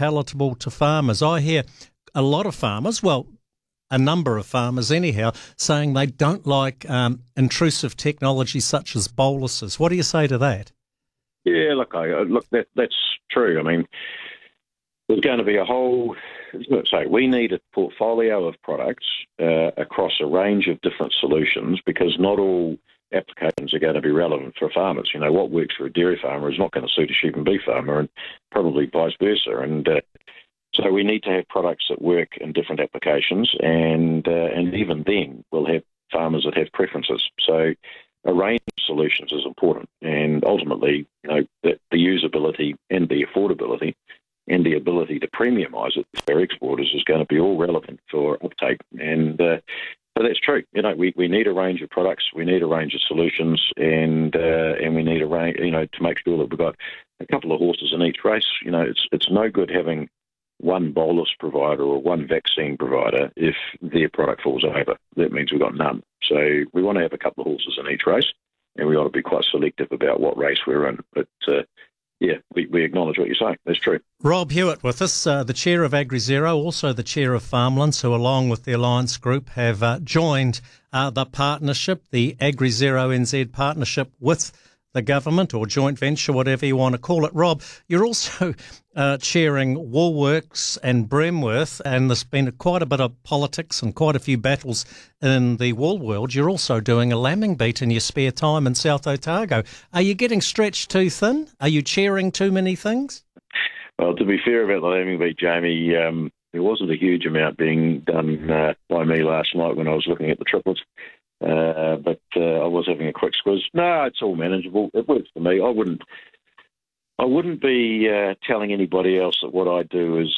palatable to farmers? I hear a lot of farmers, well, a number of farmers anyhow, saying they don't like intrusive technology such as boluses. What do you say to that? Yeah, that's true. I mean, there's going to be we need a portfolio of products across a range of different solutions, because not all applications are going to be relevant for farmers. You know, what works for a dairy farmer is not going to suit a sheep and beef farmer, and probably vice versa. And so we need to have products that work in different applications, and even then we'll have farmers that have preferences. So a range of solutions is important, and ultimately, you know, the usability and the affordability and the ability to premiumise it for exporters is going to be all relevant for uptake. And so that's true. You know, we need a range of products, we need a range of solutions, and we need a range, you know, to make sure that we've got a couple of horses in each race. You know, it's no good having one bolus provider or one vaccine provider if their product falls over. That means we've got none. So we want to have a couple of horses in each race, and we ought to be quite selective about what race we're in. But yeah, we acknowledge what you're saying. That's true. Rob Hewitt with us, the chair of AgriZero, also the chair of Farmlands, who along with the Alliance Group have joined the partnership, the AgriZero NZ partnership with the government, or joint venture, whatever you want to call it. Rob, you're also chairing Woolworks and Bremworth, and there's been quite a bit of politics and quite a few battles in the wool world. You're also doing a lambing beat in your spare time in South Otago. Are you getting stretched too thin? Are you chairing too many things? Well, to be fair about the lambing beat, Jamie, there wasn't a huge amount being done by me last night when I was looking at the triplets. But I was having a quick squiz. No, it's all manageable. It works for me. I wouldn't be telling anybody else that what I do is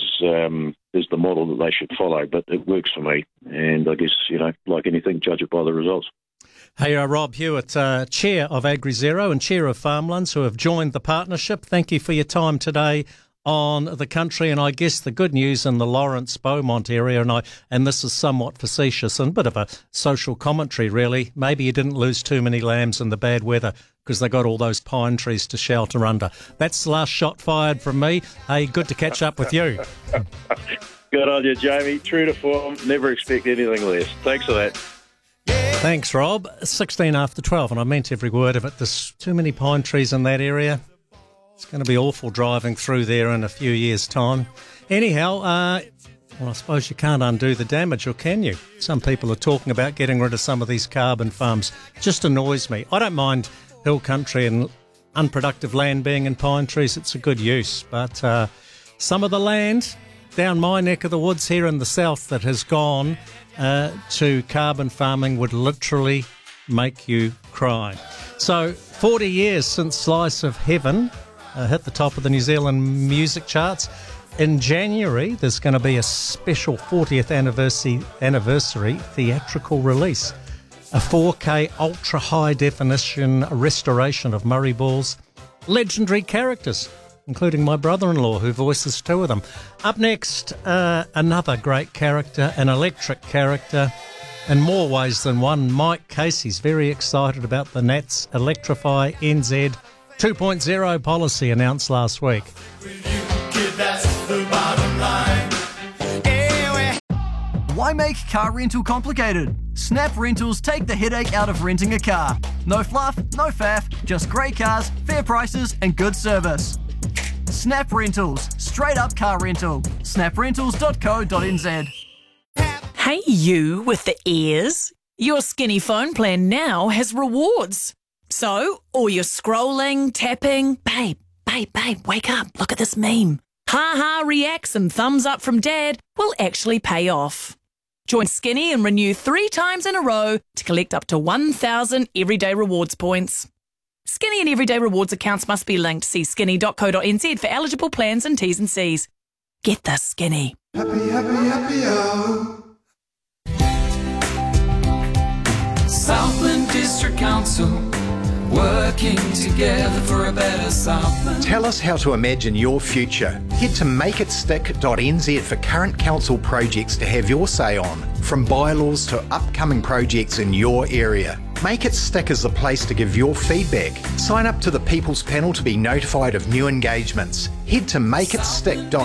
the model that they should follow, but it works for me. And I guess, you know, like anything, judge it by the results. Hey, Rob Hewitt, chair of AgriZero and chair of Farmlands, who have joined the partnership. Thank you for your time today on the country, and I guess the good news in the Lawrence Beaumont area, and this is somewhat facetious and a bit of a social commentary really, maybe you didn't lose too many lambs in the bad weather because they got all those pine trees to shelter under. That's the last shot fired from me. Hey, good to catch up with you. Good on you, Jamie. True to form, never expect anything less. Thanks for that. Thanks, Rob. 16 after 12, and I meant every word of it. There's too many pine trees in that area. It's going to be awful driving through there in a few years' time. Anyhow, well, I suppose you can't undo the damage, or can you? Some people are talking about getting rid of some of these carbon farms. It just annoys me. I don't mind hill country and unproductive land being in pine trees. It's a good use. But some of the land down my neck of the woods here in the south that has gone to carbon farming would literally make you cry. So 40 years since Slice of Heaven hit the top of the New Zealand music charts. In January, there's going to be a special 40th anniversary theatrical release, a 4K ultra-high definition restoration of Murray Ball's legendary characters, including my brother-in-law, who voices two of them. Up next, another great character, an electric character, in more ways than one. Mike Casey's very excited about the Nats Electrify NZ 2.0 policy announced last week. Why make car rental complicated? Snap Rentals take the headache out of renting a car. No fluff, no faff, just great cars, fair prices and good service. Snap Rentals, straight up car rental. snaprentals.co.nz. Hey you with the ears. Your Skinny phone plan now has rewards. So, all your scrolling, tapping, babe, wake up, look at this meme. Ha reacts and thumbs up from dad will actually pay off. Join Skinny and renew 3 times in a row to collect up to 1,000 Everyday Rewards points. Skinny and Everyday Rewards accounts must be linked. See skinny.co.nz for eligible plans and T's and C's. Get the Skinny. Happy, oh. Southland District Council, working together for a better Southland. Tell us how to imagine your future. Head to makeitstick.nz for current council projects to have your say on, from bylaws to upcoming projects in your area. Make It Stick is the place to give your feedback. Sign up to the People's Panel to be notified of new engagements. Head to makeitstick.nz